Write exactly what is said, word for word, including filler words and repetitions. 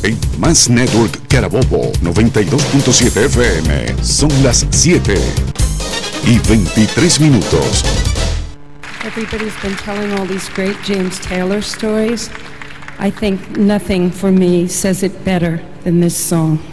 En Más Network Carabobo noventa y dos punto siete F M. Son las siete y veintitrés minutos. Everybody's been telling all these great James Taylor stories. I think nothing for me says it better than this song.